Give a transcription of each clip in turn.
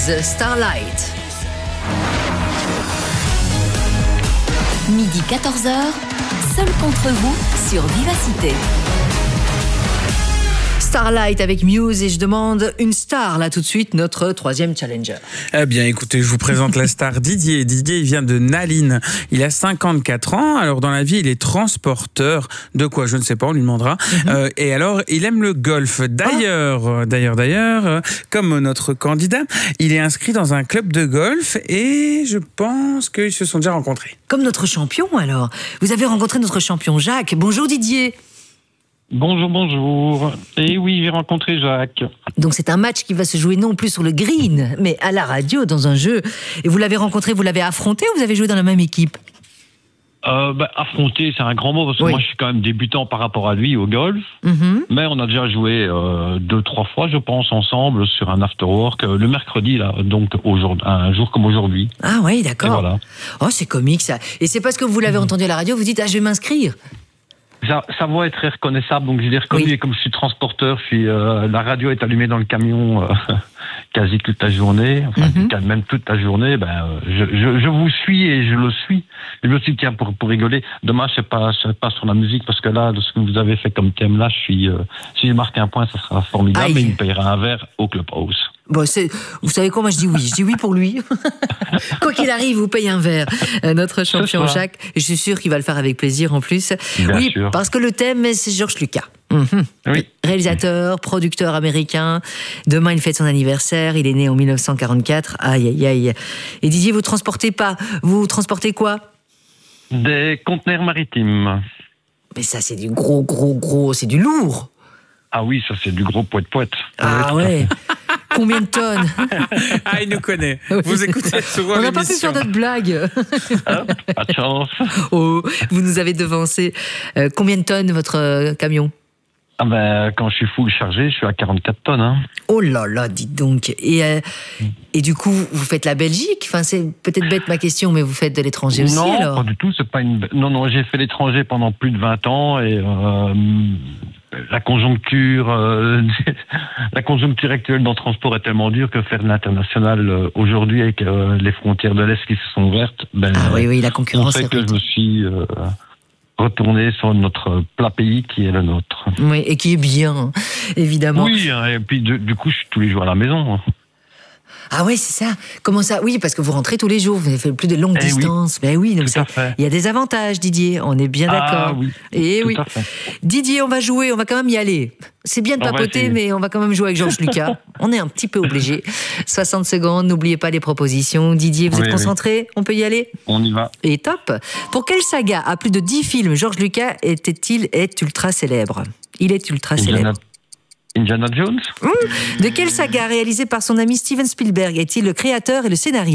Muse, Starlight. Midi 14h, seul contre vous sur Vivacité. Starlight avec Muse et je demande une star là tout de suite, notre troisième challenger. Eh bien écoutez, je vous présente la star Didier. Didier, il vient de Naline. Il a 54 ans. Alors dans la vie, il est transporteur. De quoi, je ne sais pas, on lui demandera. Et alors, il aime le golf. D'ailleurs, comme notre candidat, il est inscrit dans un club de golf et je pense qu'ils se sont déjà rencontrés. Comme notre champion alors. Vous avez rencontré notre champion Jacques. Bonjour Didier. Bonjour. Et oui, j'ai rencontré Jacques. Donc c'est un match qui va se jouer non plus sur le green, mais à la radio, dans un jeu. Et vous l'avez rencontré, vous l'avez affronté ou vous avez joué dans la même équipe ? Affronter, c'est un grand mot, parce que moi je suis quand même débutant par rapport à lui au golf. Mais on a déjà joué 2-3 fois, je pense, ensemble sur un afterwork le mercredi, là, donc un jour comme aujourd'hui. Ah oui, d'accord. Et voilà. Oh, c'est comique ça. Et c'est parce que vous l'avez entendu à la radio, vous dites, je vais m'inscrire. Sa voix est très reconnaissable, donc je l'ai reconnu. Oui. Et comme je suis transporteur, la radio est allumée dans le camion quasi toute la journée, même toute la journée. Je vous suis et je le suis. Je le suis, tiens, pour rigoler. Dommage, c'est pas sur la musique, parce que là, de ce que vous avez fait comme thème là, si je marque un point, ça sera formidable. Mais il me payera un verre au Clubhouse. Bon, vous savez quoi, moi je dis oui pour lui. Quoi qu'il arrive, vous payez un verre. Notre champion Jacques, et je suis sûr qu'il va le faire avec plaisir en plus. Bien sûr. Parce que le thème, c'est George Lucas. Oui. Réalisateur, producteur américain. Demain, il fête son anniversaire. Il est né en 1944. Aïe. Et Didier, vous transportez quoi ? Des conteneurs maritimes. Mais ça, c'est du gros, c'est du lourd. Ah oui, ça c'est du gros poète. Ah ouais. Combien de tonnes ? Ah, il nous connaît. Vous écoutez souvent l'émission. On n'a pas pu faire d'autres blagues. Pas de chance. Oh, vous nous avez devancé. Combien de tonnes votre camion ? Quand je suis full chargé, je suis à 44 tonnes. Hein. Oh là là, dites donc. Et du coup, vous faites la Belgique ? Enfin, c'est peut-être bête ma question, mais vous faites de l'étranger aussi alors ? Non, pas du tout. C'est pas Non, j'ai fait l'étranger pendant plus de 20 ans et la conjoncture actuelle dans le transport est tellement dure que faire de l'international aujourd'hui avec les frontières de l'Est qui se sont ouvertes, oui, la concurrence fait que je me suis retourné sur notre plat pays qui est le nôtre. Oui, et qui est bien, évidemment. Oui, et puis du coup, je suis tous les jours à la maison. Ah ouais, c'est ça. Comment ça ? Oui, parce que vous rentrez tous les jours, vous avez fait plus de longues distances. Oui, donc il y a des avantages, Didier, on est bien d'accord. Oui, et oui. Didier, on va jouer, on va quand même y aller. C'est bien de papoter, mais on va quand même jouer avec George Lucas. On est un petit peu obligé. 60 secondes, n'oubliez pas les propositions. Didier, vous êtes concentré ? On peut y aller ? On y va. Et top. Pour quelle saga à plus de 10 films George Lucas est ultra célèbre ? Il est ultra célèbre. Indiana Jones. De quelle saga réalisée par son ami Steven Spielberg est-il le créateur et le scénariste ?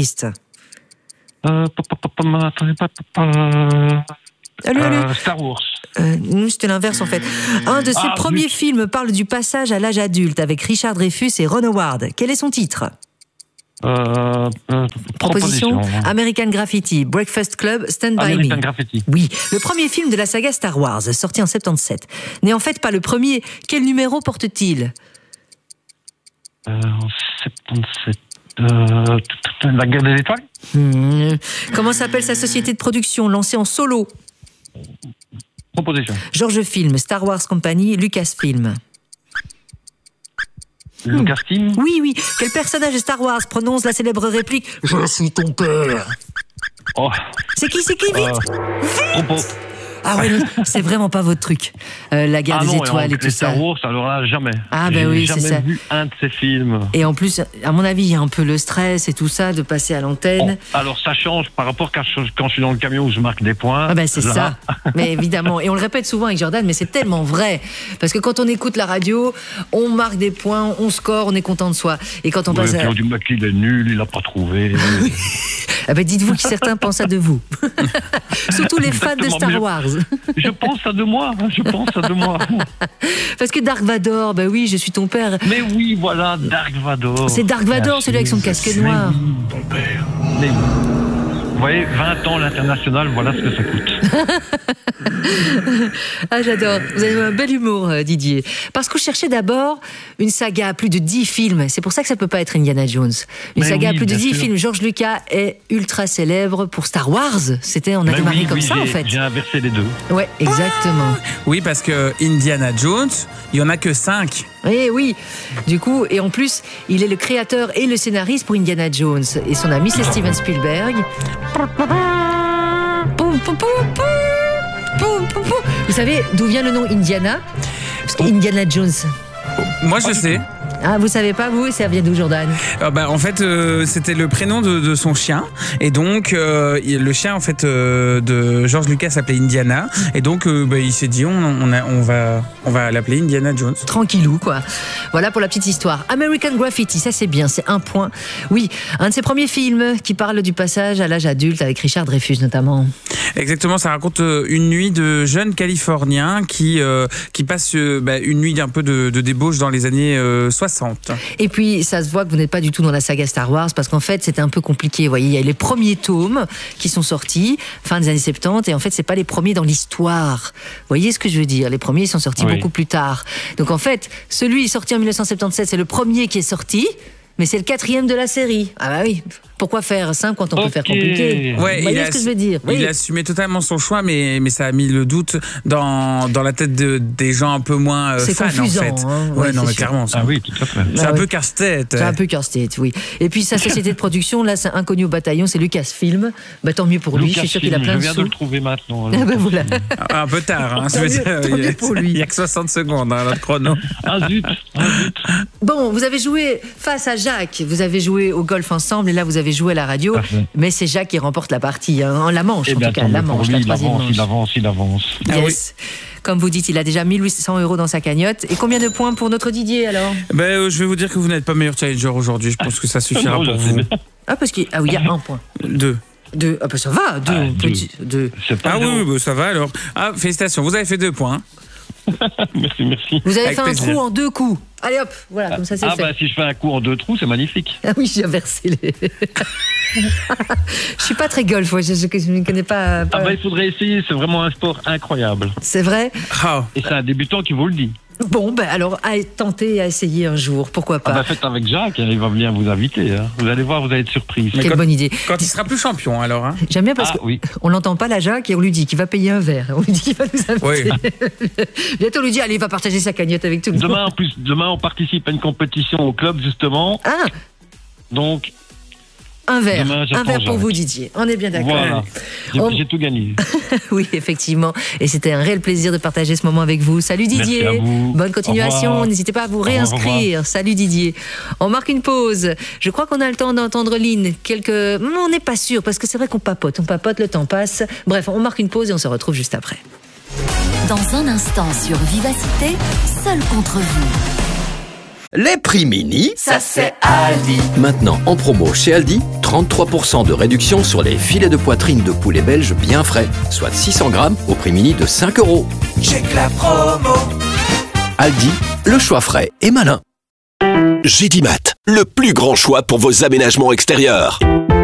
Star Wars. C'était l'inverse en fait. Un de ses premiers films parle du passage à l'âge adulte avec Richard Dreyfuss et Ron Howard. Quel est son titre ? Proposition. American Graffiti, Breakfast Club, Stand By American Me. Graffiti. Oui, le premier film de la saga Star Wars, sorti en 77, n'est en fait pas le premier. Quel numéro porte-t-il ? En 77. La guerre des étoiles. Comment s'appelle sa société de production lancée en solo ? Proposition. George Film, Star Wars Company, Lucasfilm. Lucasfilm. Oui. Quel personnage de Star Wars prononce la célèbre réplique « Je suis ton père » ? C'est qui vite. Ah ouais, c'est vraiment pas votre truc. La guerre des étoiles et tout ça. Star Wars, alors là, jamais. Oui, c'est ça. J'ai jamais vu un de ces films. Et en plus, à mon avis, il y a un peu le stress et tout ça de passer à l'antenne. Alors ça change par rapport quand je suis dans le camion où je marque des points. C'est ça. Mais évidemment. Et on le répète souvent avec Jordan, mais c'est tellement vrai. Parce que quand on écoute la radio, on marque des points, on score, on est content de soi. Et quand on passe on dit qu'il est nul, il l'a pas trouvé. Dites-vous que certains pensent ça de vous. Surtout les fans de Star Wars. Je pense ça de moi. Parce que Dark Vador, oui, je suis ton père. Mais oui, voilà, Dark Vador. C'est Dark Vador, celui avec son casque noir. Ton père. Mais oui. Vous voyez, 20 ans l'international, voilà ce que ça coûte. Ah, j'adore. Vous avez un bel humour, Didier. Parce que vous cherchez d'abord une saga à plus de 10 films. C'est pour ça que ça peut pas être Indiana Jones. Une saga à plus de 10 films. George Lucas est ultra célèbre pour Star Wars. On a démarré comme ça, en fait. J'ai inversé les deux. Ouais, exactement. Oui, parce que Indiana Jones, il y en a que 5. Oui. Du coup, et en plus, il est le créateur et le scénariste pour Indiana Jones. Et son ami, c'est Steven Spielberg. Vous savez d'où vient le nom Indiana? Parce que Indiana Jones. Moi, je sais. Ah, vous savez pas, vous? Ça vient d'où, Jordan? En fait, c'était le prénom de son chien. Et donc, le chien, en fait, de George Lucas s'appelait Indiana. Et donc, il s'est dit, on va l'appeler Indiana Jones. Tranquillou, quoi. Voilà pour la petite histoire. American Graffiti, ça c'est bien, c'est un point. Oui, un de ses premiers films qui parle du passage à l'âge adulte avec Richard Dreyfuss, notamment. Exactement, ça raconte une nuit de jeunes Californiens qui passent une nuit un peu de débauche dans les années 60. Et puis, ça se voit que vous n'êtes pas du tout dans la saga Star Wars, parce qu'en fait, c'était un peu compliqué. Vous voyez, il y a les premiers tomes qui sont sortis fin des années 70, et en fait, c'est pas les premiers dans l'histoire. Vous voyez ce que je veux dire? Les premiers sont sortis beaucoup plus tard. Donc, en fait, celui sorti en 1977, c'est le premier qui est sorti, mais c'est le 4e de la série. Ah bah oui. Pourquoi faire simple quand on peut faire compliqué? Ouais, vous voyez ce que je veux dire? Il a assumé totalement son choix, mais ça a mis le doute dans la tête des gens un peu moins c'est fans, confusant, en fait. Hein. Ouais, non, mais clairement. Ah oui, tout à fait. C'est un peu casse-tête. C'est un peu casse-tête, oui. Et puis sa société de production, là, c'est inconnu au bataillon, c'est Lucasfilm. Bah, tant mieux pour lui, je suis sûr qu'il a plein de sous. Je viens de le trouver maintenant. Ah ben voilà. Un peu tard, hein. Tant mieux pour lui. Il n'y a que 60 secondes, hein, notre chrono. Ah zut. Bon, vous avez joué face à Jacques, vous avez joué au golf ensemble, et là, vous avez joué à la radio. Mais c'est Jacques qui remporte la partie, hein, la manche, en tout cas, la manche, la troisième manche. Il avance. Yes. Ah oui. Comme vous dites, il a déjà 1800 € dans sa cagnotte. Et combien de points pour notre Didier, alors? Je vais vous dire que vous n'êtes pas meilleur challenger aujourd'hui. Je pense que ça suffira pour vous. Ah, parce qu'il y a un point. 2. Ah, bah ça va, 2. Ah oui, ça va alors. Ah, félicitations, vous avez fait 2 points. Merci. Vous avez fait un trou en 2 coups. Allez hop, voilà, comme ça c'est fait. Ah bah si je fais un coup en 2 trous, c'est magnifique. Ah oui, j'ai inversé les... Je suis pas très golf, je ne connais pas... Ah bah il faudrait essayer, c'est vraiment un sport incroyable. C'est vrai? Et c'est un débutant qui vous le dit. Bon, alors, à tenter, à essayer un jour, pourquoi pas. Faites avec Jacques, il va venir vous inviter. Hein. Vous allez voir, vous allez être surprise. Quelle bonne idée. Quand il sera plus champion, alors. Hein. J'aime bien parce qu'on l'entend pas, la Jacques, et on lui dit qu'il va payer un verre. On lui dit qu'il va nous inviter. Oui. Bientôt, on lui dit, allez, il va partager sa cagnotte avec tout le monde. Demain, on participe à une compétition au club, justement. Ah. Donc... Un verre pour vous, Didier. On est bien d'accord. Voilà. J'ai tout gagné. Oui, effectivement. Et c'était un réel plaisir de partager ce moment avec vous. Salut Didier. Merci à vous. Bonne continuation. N'hésitez pas à vous réinscrire. Salut Didier. On marque une pause. Je crois qu'on a le temps d'entendre Lynn. On n'est pas sûr parce que c'est vrai qu'on papote. On papote, le temps passe. Bref, on marque une pause et on se retrouve juste après. Dans un instant sur Vivacité, seul contre vous. Les prix mini, ça c'est Aldi. Maintenant en promo chez Aldi, 33% de réduction sur les filets de poitrine de poulet belge bien frais, soit 600 grammes au prix mini de 5 €. Check la promo. Aldi, le choix frais et malin. Gédimat, le plus grand choix pour vos aménagements extérieurs.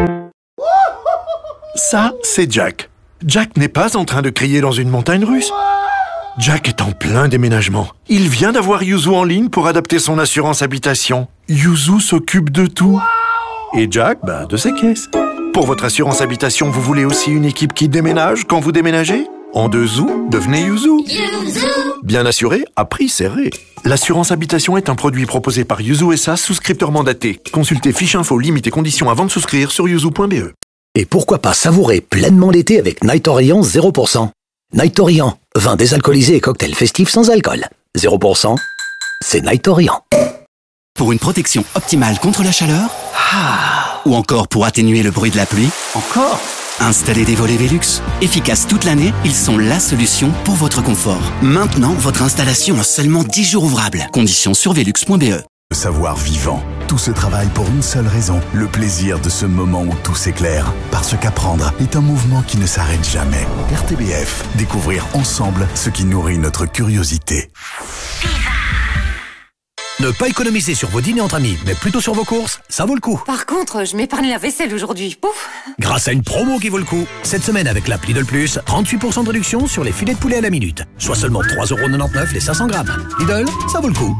Ça, c'est Jack. Jack n'est pas en train de crier dans une montagne russe. Jack est en plein déménagement. Il vient d'avoir Yuzu en ligne pour adapter son assurance habitation. Yuzu s'occupe de tout. Et Jack, de ses caisses. Pour votre assurance habitation, vous voulez aussi une équipe qui déménage quand vous déménagez? En 2 zou, devenez Yuzu. Bien assuré, à prix serré. L'assurance habitation est un produit proposé par Yuzu SA, souscripteur mandaté. Consultez fiche info, limites et conditions avant de souscrire sur yuzu.be. Et pourquoi pas savourer pleinement l'été avec Night Orient 0%. Night Orient, vin désalcoolisé et cocktail festif sans alcool. 0%, c'est Night Orient. Pour une protection optimale contre la chaleur, ou encore pour atténuer le bruit de la pluie, encore, installez des volets Velux. Efficaces toute l'année, ils sont la solution pour votre confort. Maintenant, votre installation en seulement 10 jours ouvrables. Conditions sur velux.be. Le savoir vivant. Tout se travaille pour une seule raison, le plaisir de ce moment où tout s'éclaire. Parce qu'apprendre est un mouvement qui ne s'arrête jamais. RTBF, découvrir ensemble ce qui nourrit notre curiosité. Ne pas économiser sur vos dîners entre amis, mais plutôt sur vos courses, ça vaut le coup. Par contre, je m'épargne la vaisselle aujourd'hui. Pouf. Grâce à une promo qui vaut le coup. Cette semaine, avec l'app Lidl Plus, 38% de réduction sur les filets de poulet à la minute. Soit seulement 3,99€ les 500 grammes. Lidl, ça vaut le coup.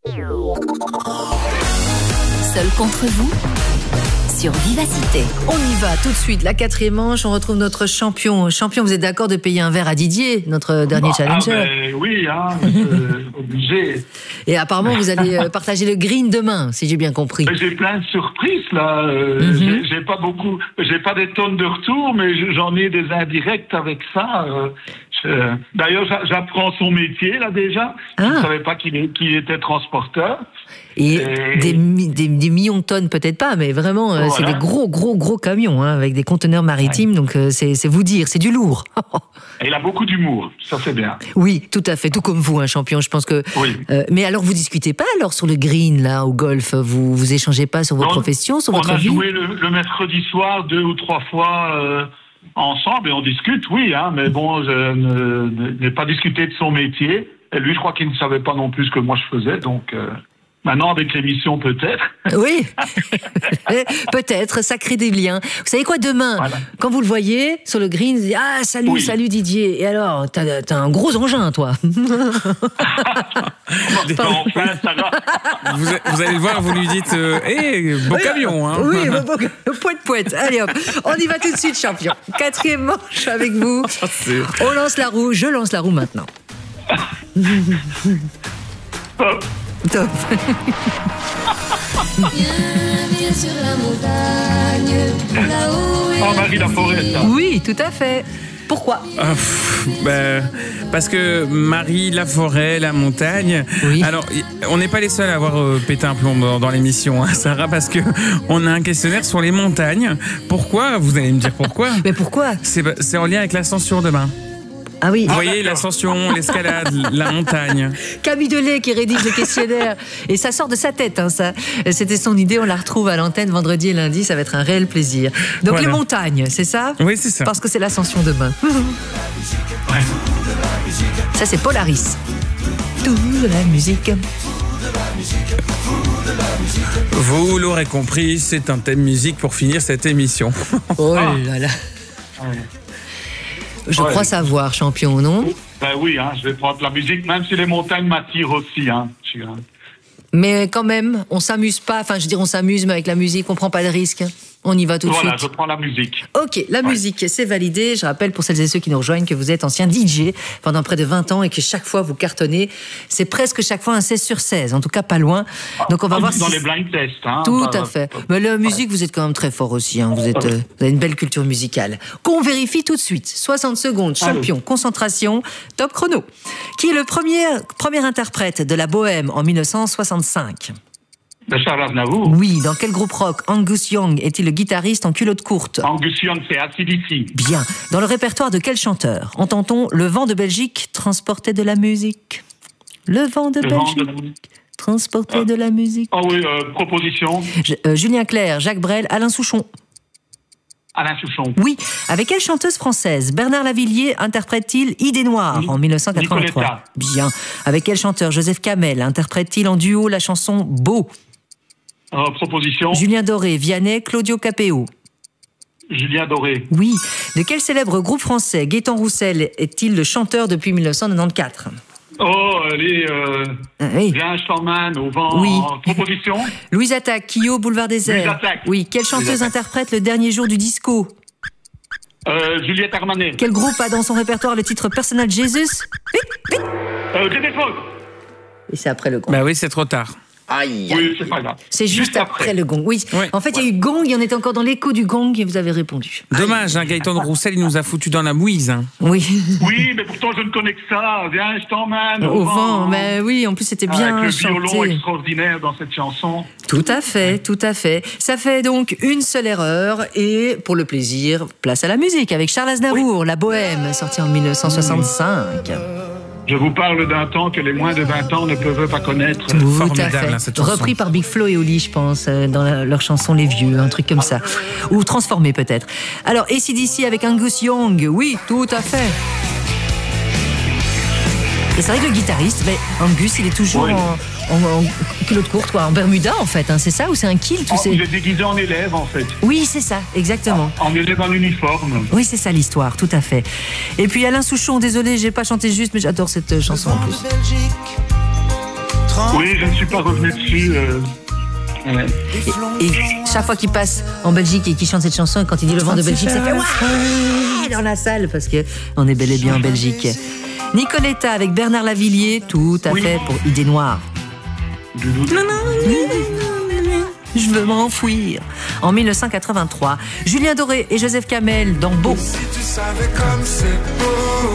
Seul contre vous sur Vivacité. On y va tout de suite. La 4e manche, on retrouve notre champion. Champion, vous êtes d'accord de payer un verre à Didier, notre dernier challenger? Oui, obligé. Et apparemment, vous allez partager le green demain, si j'ai bien compris. J'ai plein de surprises, là. J'ai pas des tonnes de retour, mais j'en ai des indirects avec ça. D'ailleurs, j'apprends son métier, là, déjà. Je ne savais pas qu'il était transporteur. Et des millions de tonnes, peut-être pas, mais vraiment, voilà. C'est des gros camions, hein, avec des conteneurs maritimes, donc c'est vous dire, c'est du lourd. Et il a beaucoup d'humour, ça c'est bien. Oui, tout à fait, tout comme vous, champion, je pense que... Oui. Mais alors, vous discutez pas, alors, sur le green, là, au golf, vous échangez pas sur vos professions, sur votre vie? On a joué le mercredi soir 2 ou 3 fois... ensemble et on discute, oui, mais bon, je n'ai pas discuté de son métier. Et lui, je crois qu'il ne savait pas non plus ce que moi je faisais, donc maintenant avec l'émission peut-être. Oui, peut-être, ça crée des liens. Vous savez quoi, demain, quand vous le voyez sur le green, vous dites, salut Didier. Et alors, t'as un gros engin, toi. Enfin, ça va. Vous allez le voir, vous lui dites, beau camion. Hein. Oui, poète. Allez hop, on y va tout de suite, champion. 4e manche avec vous. On lance la roue, je lance la roue maintenant. Top. Viens sur la montagne, là-haut. Marie Laforêt, ça. Oui, tout à fait. Pourquoi? Parce que Marie Laforêt, la montagne. Oui. Alors, on n'est pas les seuls à avoir pété un plomb dans l'émission, Sarah, parce que on a un questionnaire sur les montagnes. Pourquoi? Vous allez me dire pourquoi. Mais pourquoi? C'est en lien avec l'ascension demain. Ah oui. Vous voyez, l'ascension, l'escalade, la montagne. Camille Delay qui rédige le questionnaire. Et ça sort de sa tête, ça. C'était son idée, on la retrouve à l'antenne vendredi et lundi, ça va être un réel plaisir. Donc les montagnes, c'est ça? Oui, c'est ça. Parce que c'est l'ascension demain. Ouais. Ça, c'est Polaris. Tout de la musique. Vous l'aurez compris, c'est un thème musique pour finir cette émission. Oh là là. Je crois savoir, champion, non? Oui, je vais prendre la musique, même si les montagnes m'attirent aussi. Mais quand même, on s'amuse pas. Enfin, je veux dire, on s'amuse, mais avec la musique, on prend pas de risque. On y va tout de suite. Voilà, je prends la musique. Ok, la musique, c'est validé. Je rappelle pour celles et ceux qui nous rejoignent que vous êtes ancien DJ pendant près de 20 ans et que chaque fois vous cartonnez. C'est presque chaque fois un 16 sur 16, en tout cas pas loin. Donc on va voir dans les blind tests. Tout à fait. Mais la musique, vous êtes quand même très fort aussi. Vous avez une belle culture musicale. Qu'on vérifie tout de suite. 60 secondes, champion, concentration, top chrono. Qui est le premier interprète de la Bohème en 1965? De Charles Aznavour. Oui, dans quel groupe rock Angus Young est-il le guitariste en culotte courte? Angus Young, c'est AC/DC. Bien. Dans le répertoire de quel chanteur entend-on Le vent de Belgique transportait de la musique? Le vent de Belgique transportait de la musique. Ah oui, proposition. Julien Clerc, Jacques Brel, Alain Souchon. Alain Souchon. Oui. Avec quelle chanteuse française Bernard Lavilliers interprète-t-il Idée noire en 1983? Nicoletta. Bien. Avec quel chanteur Joseph Kamel interprète-t-il en duo la chanson Beau? Proposition. Julien Doré, Vianney, Claudio Capéo. Julien Doré. Oui. De quel célèbre groupe français Gaëtan Roussel est-il le chanteur depuis 1994? Allez, viens, je t'emmène au vent. Oui. Proposition. Louise Attaque, Kyo, Boulevard des Airs. Louise Attaque. Oui. Quelle chanteuse interprète Le dernier jour du disco? Juliette Armanet. Quel groupe a dans son répertoire le titre Personal Jesus? Vite. Et c'est après le gong. Bah oui, c'est trop tard. Aïe. Oui, c'est pas grave. C'est juste après le gong. Oui. En fait, il y a eu gong, il y en était encore dans l'écho du gong et vous avez répondu. Dommage, Gaëtan Roussel, il nous a foutu dans la mouise. Oui. Oui, mais pourtant je ne connais que ça. Viens, je t'emmène au vent. Mais oui, en plus c'était bien avec le chanté. violon extraordinaire dans cette chanson. Tout à fait, tout à fait. Ça fait donc une seule erreur et pour le plaisir, place à la musique avec Charles Aznavour, La Bohème, sortie en 1965. Je vous parle d'un temps que les moins de 20 ans ne peuvent pas connaître. Tout à fait. Repris par Big Flo et Oli, je pense, dans leur chanson Les Vieux, un truc comme ça. Ou transformé peut-être. Alors, AC/DC avec Angus Young, oui, tout à fait. Et c'est vrai que le guitariste, Angus, il est toujours en culotte courte, quoi, en Bermuda en fait, hein, c'est ça ou c'est un kilt Il est déguisé en élève en fait. Oui, c'est ça, exactement. En élève en uniforme. Oui, c'est ça l'histoire, tout à fait. Et puis Alain Souchon, désolé, j'ai pas chanté juste, mais j'adore cette chanson en plus. Oui, je ne suis pas revenu dessus. Ouais. Et chaque fois qu'il passe en Belgique et qu'il chante cette chanson, quand il dit le vent de Belgique, ça fait ouais dans la salle parce que on est bel et bien en Belgique. Nicoletta avec Bernard Lavillier, tout à fait pour Idée Noire. Je veux m'enfuir. En 1983, Julien Doré et Joseph Kamel dans Beau. Si tu savais comme c'est beau.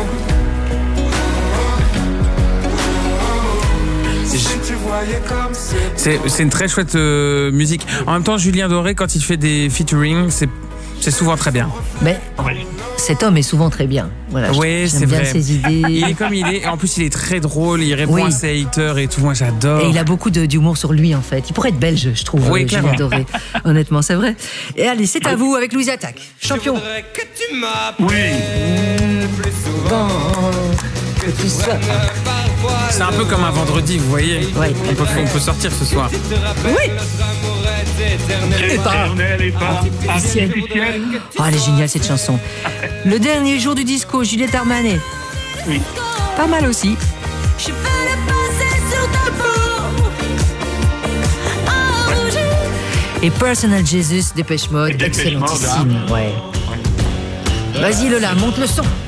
C'est une très chouette musique. En même temps, Julien Doré, quand il fait des featuring, c'est souvent très bien. Mais cet homme est souvent très bien. Voilà, oui, c'est bien vrai. Ses idées. Il est comme il est. Et en plus, il est très drôle. Il répond à ses haters et tout. Moi, j'adore. Et il a beaucoup d'humour sur lui, en fait. Il pourrait être belge, je trouve. Oui, Julien Doré. Honnêtement, c'est vrai. Et allez, c'est à vous avec Louise Attaque. Champion. Oui. Plus souvent que tu sois. C'est un peu comme un vendredi, vous voyez. Ouais. On peut sortir ce soir. Oui. Et pas. Oh, elle est géniale cette chanson. Le dernier jour du disco, Juliette Armanet. Oui. Pas mal aussi. Je vais le passer sur ta peau. Et Personal Jesus, Dépêche Mode, excellentissime. Ouais. Vas-y Lola, monte le son.